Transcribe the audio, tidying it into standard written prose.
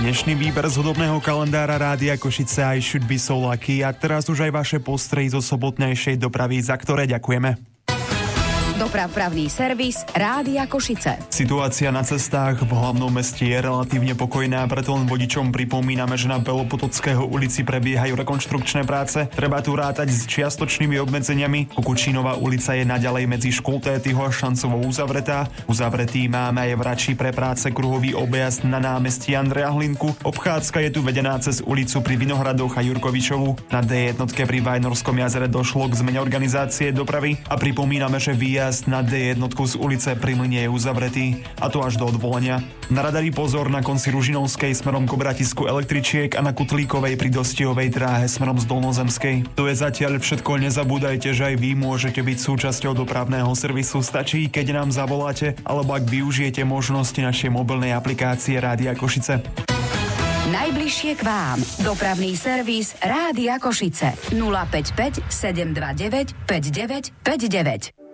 Dnešný výber z hudobného kalendára Rádia Košice I Should Be So Lucky a teraz už aj vaše postrehy zo sobotnejšej dopravy, za ktoré ďakujeme. Dopravný servis Rádia Košice. Situácia na cestách v hlavnom meste je relatívne pokojná, preto len vodičom pripomíname, že na Belopotockého ulici prebiehajú rekonštrukčné práce. Treba tu rátať s čiastočnými obmedzeniami. Kukučínová ulica je naďalej medzi Škultétyho a Šancovou uzavretá. Uzavretý máme aj v Rači pre práce kruhový objazd na námestí Andreja Hlinku. Obchádzka je tu vedená cez ulicu pri Vinohradoch a Jurkovičovu. Na D1 pri Vajnorskom jazere došlo k zmene organizácie dopravy a pripomíname, že výjazd na D1 z ulice pri Mlyne je uzavretý, a to až do odvolania. Na radari pozor na konci Ružinovskej smerom k obratisku električiek a na Kutlíkovej pri Dostihovej dráhe smerom z Dolnozemskej. To je zatiaľ všetko, nezabúdajte, že aj vy môžete byť súčasťou dopravného servisu. Stačí, keď nám zavoláte, alebo ak využijete možnosti našej mobilnej aplikácie Rádia Košice. Najbližšie k vám. Dopravný servis Rádia Košice. 055 729 5959.